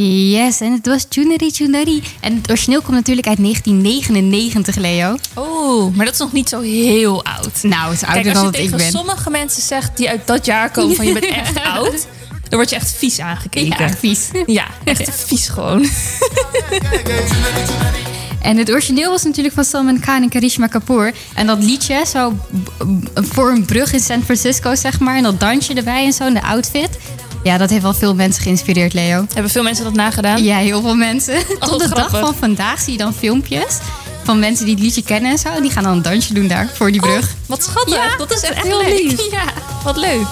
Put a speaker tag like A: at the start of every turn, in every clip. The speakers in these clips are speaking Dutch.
A: Yes, en het was Chunari Chunari. En het origineel komt natuurlijk uit 1999, Leo.
B: Oh, maar dat is nog niet zo heel oud.
A: Nou, het is ouder dan dat ik ben.
B: Kijk, als je tegen sommige mensen zegt die uit dat jaar komen van je bent echt oud, dan word je echt vies aangekeken.
A: Ja, vies.
B: Ja, echt vies gewoon.
A: En het origineel was natuurlijk van Salman Khan en Karishma Kapoor. En dat liedje, zo voor een brug in San Francisco, zeg maar. En dat dansje erbij en zo, en de outfit. Ja, dat heeft wel veel mensen geïnspireerd, Leo.
B: Hebben veel mensen dat nagedaan?
A: Ja, heel veel mensen. Tot de dag van vandaag zie je dan filmpjes van mensen die het liedje kennen en zo. En die gaan dan een dansje doen daar, voor die brug.
B: Oh, wat schattig.
A: Ja,
B: dat is echt
A: heel
B: leuk.
A: lief.
B: Ja, wat leuk.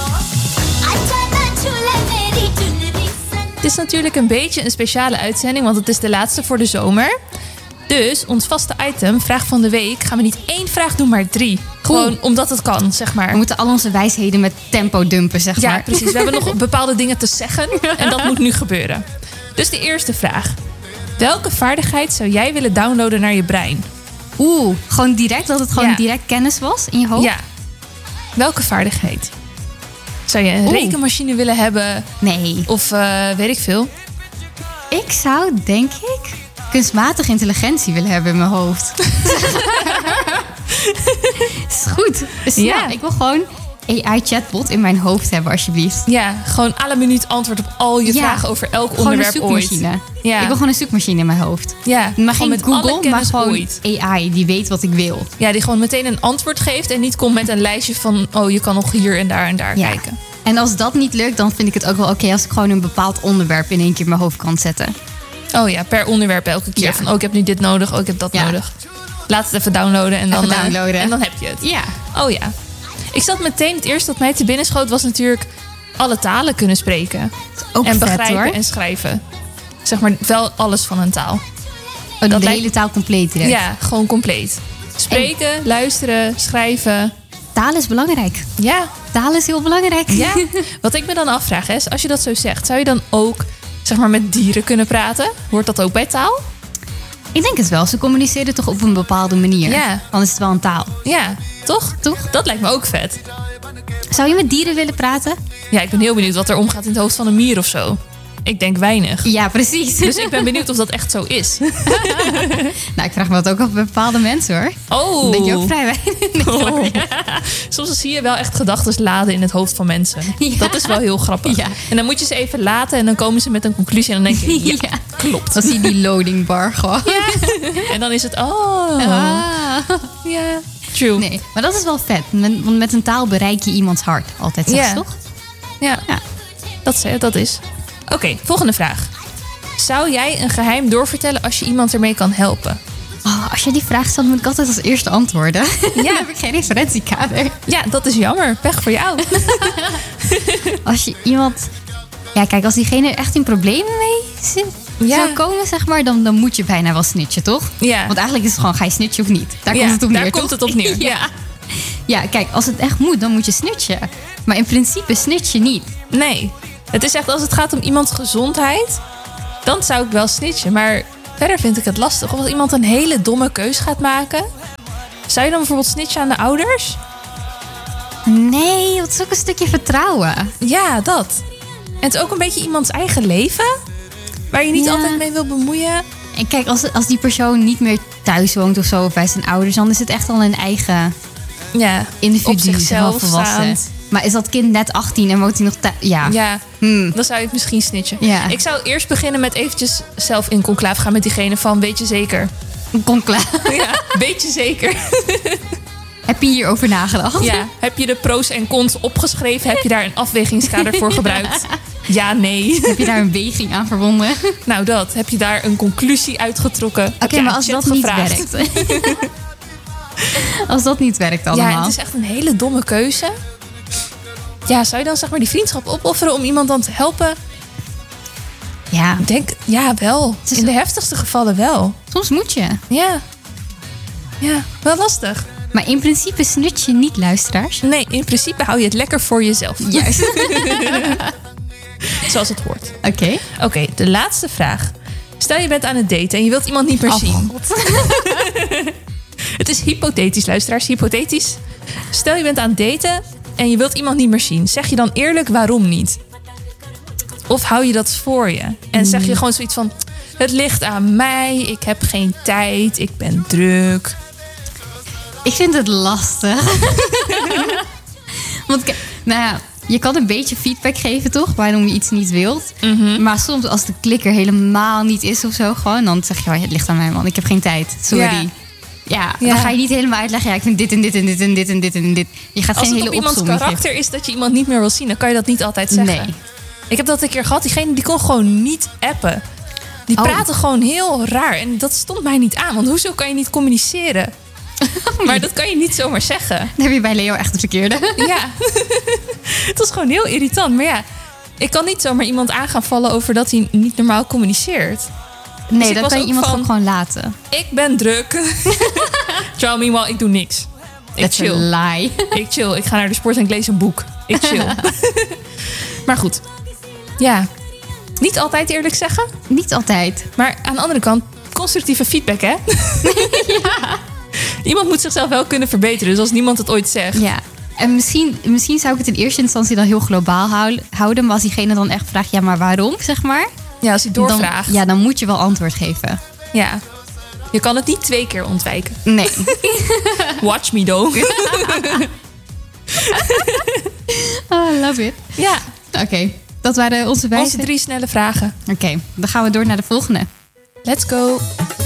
B: Het is natuurlijk een beetje een speciale uitzending, want het is de laatste voor de zomer. Dus ons vaste item, vraag van de week, gaan we niet 1 vraag doen, maar 3. Gewoon omdat het kan, zeg maar.
A: We moeten al onze wijsheden met tempo dumpen, zeg maar.
B: Ja, precies. We hebben nog bepaalde dingen te zeggen en dat moet nu gebeuren. Dus de eerste vraag. Welke vaardigheid zou jij willen downloaden naar je brein?
A: Gewoon direct, dat het gewoon direct kennis was in je hoofd?
B: Ja. Welke vaardigheid? Zou je een rekenmachine willen hebben?
A: Nee.
B: Of weet ik veel?
A: Ik zou, denk ik, kunstmatige intelligentie willen hebben in mijn hoofd. Is goed. Dus ja, ik wil gewoon AI-chatbot in mijn hoofd hebben, alsjeblieft.
B: Ja, gewoon à la minuut antwoord op al je vragen over elk
A: gewoon
B: onderwerp
A: een zoekmachine.
B: ooit. Ja.
A: Ik wil gewoon een zoekmachine in mijn hoofd.
B: Ja,
A: maar geen
B: met alle
A: Google, maar
B: kennis
A: gewoon
B: ooit.
A: AI, die weet wat ik wil.
B: Ja, die gewoon meteen een antwoord geeft en niet komt met een lijstje van, oh, je kan nog hier en daar kijken.
A: En als dat niet lukt, dan vind ik het ook wel oké als ik gewoon een bepaald onderwerp in één keer in mijn hoofd kan zetten.
B: Oh ja, per onderwerp elke keer.
A: Ja.
B: Van, ik heb nu dit nodig, ik heb dat nodig. Laat het even downloaden en dan heb je het.
A: Ja.
B: Oh ja. Ik zat meteen, het eerste dat mij te binnen schoot was natuurlijk alle talen kunnen spreken.
A: Ook
B: en
A: vet,
B: begrijpen
A: hoor.
B: en schrijven. Zeg maar wel alles van een taal.
A: De hele taal compleet direct.
B: Ja, gewoon compleet. Spreken, luisteren, schrijven.
A: Taal is belangrijk.
B: Ja.
A: Taal is heel belangrijk.
B: Ja. Wat ik me dan afvraag is, als je dat zo zegt, zou je dan ook zeg maar met dieren kunnen praten? Hoort dat ook bij taal?
A: Ik denk het wel. Ze communiceren toch op een bepaalde manier.
B: Ja.
A: Dan is het wel een taal.
B: Ja, toch? Dat lijkt me ook vet.
A: Zou je met dieren willen praten?
B: Ja, ik ben heel benieuwd wat er omgaat in het hoofd van een mier of zo. Ik denk weinig.
A: Ja, precies.
B: Dus ik ben benieuwd of dat echt zo is.
A: Nou, ik vraag me dat ook af bij bepaalde mensen, hoor.
B: Oh.
A: Dan denk je ook vrij weinig.
B: Ja. Soms zie je wel echt gedachten laden in het hoofd van mensen. Ja. Dat is wel heel grappig. Ja. En dan moet je ze even laten en dan komen ze met een conclusie. En dan denk je, ja. Klopt.
A: Dan zie je die loading bar gewoon.
B: Ja. En dan is het, ja, true.
A: Nee, maar dat is wel vet. Want met een taal bereik je iemands hart. Altijd, zeg je toch?
B: Ja. Dat is. Oké, volgende vraag. Zou jij een geheim doorvertellen als je iemand ermee kan helpen?
A: Als je die vraag stelt, moet ik altijd als eerste antwoorden.
B: Ja.
A: Dan heb ik geen referentiekader.
B: Ja, dat is jammer. Pech voor jou.
A: Als je iemand... Ja, kijk, als diegene echt in problemen mee zou komen, zeg maar, dan moet je bijna wel snitchen, toch?
B: Ja.
A: Want eigenlijk is het gewoon, ga je snitchen of niet? Daar komt het op neer,
B: daar komt het op neer. Ja.
A: Ja, kijk, als het echt moet, dan moet je snitchen. Maar in principe snitch je niet.
B: Nee. Het is echt, als het gaat om iemands gezondheid, dan zou ik wel snitchen. Maar verder vind ik het lastig. Of als iemand een hele domme keus gaat maken, zou je dan bijvoorbeeld snitchen aan de ouders?
A: Nee, dat is ook een stukje vertrouwen.
B: Ja, dat. En het is ook een beetje iemands eigen leven, waar je niet altijd mee wil bemoeien.
A: En kijk, als die persoon niet meer thuis woont of zo, of bij zijn ouders, dan is het echt al een eigen individu,
B: op zichzelf
A: volwassen.
B: staand.
A: Maar is dat kind net 18 en woont hij nog thuis? Ja.
B: Dan zou je het misschien snitchen.
A: Ja.
B: Ik zou eerst beginnen met eventjes zelf in conclave gaan met diegene van, weet je zeker?
A: Een conclave?
B: Ja, weet je zeker?
A: Heb je hierover nagedacht?
B: Ja. Heb je de pro's en cons opgeschreven? Heb je daar een afwegingskader voor gebruikt? Ja, nee.
A: Heb je daar een weging aan verbonden?
B: Nou, dat. Heb je daar een conclusie uitgetrokken?
A: Oké, maar als dat niet werkt. Als dat niet werkt allemaal.
B: Ja, het is echt een hele domme keuze. Ja, zou je dan zeg maar die vriendschap opofferen om iemand dan te helpen?
A: Ja.
B: Ik denk, ja, wel. In de heftigste gevallen wel.
A: Soms moet je.
B: Ja. Ja, wel lastig.
A: Maar in principe snitch je niet, luisteraars.
B: Nee, in principe hou je het lekker voor jezelf.
A: Juist.
B: Zoals het hoort.
A: Oké,
B: de laatste vraag. Stel je bent aan het daten en je wilt iemand niet meer zien. Het is hypothetisch, luisteraars. Hypothetisch. Stel je bent aan het daten en je wilt iemand niet meer zien. Zeg je dan eerlijk waarom niet? Of hou je dat voor je? En zeg je gewoon zoiets van... Het ligt aan mij, ik heb geen tijd, ik ben druk.
A: Ik vind het lastig. Want nou ja, je kan een beetje feedback geven, toch? Waarom je iets niet wilt. Maar soms als de klikker helemaal niet is of zo... gewoon, dan zeg je, het ligt aan mij, man. Ik heb geen tijd, sorry. Ja, dan ga je niet helemaal uitleggen... ik vind dit en dit en dit en dit en dit en dit. Je gaat geen hele opzomming
B: Als het op iemands karakter is dat je iemand niet meer wil zien... dan kan je dat niet altijd zeggen.
A: Nee.
B: Ik heb dat een keer gehad, diegene die kon gewoon niet appen. Die praten gewoon heel raar. En dat stond mij niet aan, want hoezo kan je niet communiceren? Maar dat kan je niet zomaar zeggen.
A: Dan heb je bij Leo echt het verkeerde.
B: Ja, het was gewoon heel irritant. Maar ja, ik kan niet zomaar iemand aan gaan vallen over dat hij niet normaal communiceert.
A: Nee,
B: Dus
A: dat kan je iemand
B: van,
A: ook gewoon laten.
B: Ik ben druk. Terwijl meanwhile, ik doe niks. Ik chill.
A: Lie.
B: Ik chill. Ik ga naar de sport en ik lees een boek. Ik chill. Maar goed. Ja, niet altijd eerlijk zeggen.
A: Niet altijd.
B: Maar aan de andere kant, constructieve feedback, hè?
A: Ja.
B: Iemand moet zichzelf wel kunnen verbeteren. Dus als niemand het ooit zegt.
A: Ja. En misschien zou ik het in eerste instantie dan heel globaal houden. Maar als diegene dan echt vraagt, ja, maar waarom, zeg maar.
B: Ja, als hij doorvraagt.
A: Dan moet je wel antwoord geven.
B: Ja. Je kan het niet 2 keer ontwijken.
A: Nee.
B: Watch me, though.
A: Oh, love it.
B: Ja.
A: Oké, dat waren onze wijze.
B: Onze 3 snelle vragen.
A: Oké, dan gaan we door naar de volgende.
B: Let's go.